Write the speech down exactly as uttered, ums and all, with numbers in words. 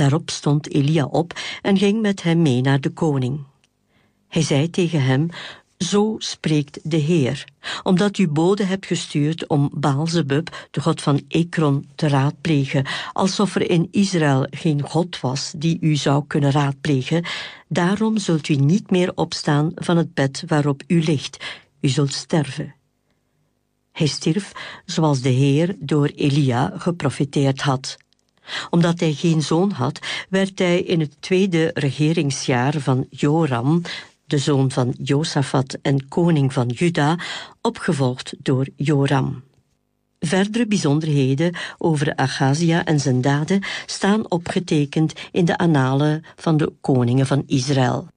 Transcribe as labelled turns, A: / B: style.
A: Daarop stond Elia op en ging met hem mee naar de koning. Hij zei tegen hem: zo spreekt de Heer, omdat u bode hebt gestuurd om Baal-zebub, de god van Ekron, te raadplegen, alsof er in Israël geen god was die u zou kunnen raadplegen, daarom zult u niet meer opstaan van het bed waarop u ligt, u zult sterven. Hij stierf zoals de Heer door Elia geprofeteerd had. Omdat hij geen zoon had, werd hij in het tweede regeringsjaar van Joram, de zoon van Josafat en koning van Juda, opgevolgd door Joram. Verdere bijzonderheden over Achazia en zijn daden staan opgetekend in de annalen van de koningen van Israël.